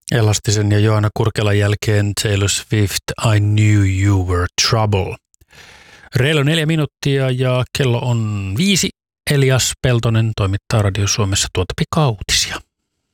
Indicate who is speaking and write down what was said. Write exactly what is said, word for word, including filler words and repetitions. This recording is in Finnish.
Speaker 1: Elastisen ja Johanna Kurkelan jälkeen Taylor Swift, I Knew You Were Trouble. Reilu neljä minuuttia ja kello on viisi. Elias Peltonen toimittaa Radio Suomessa tuota pikauutisia.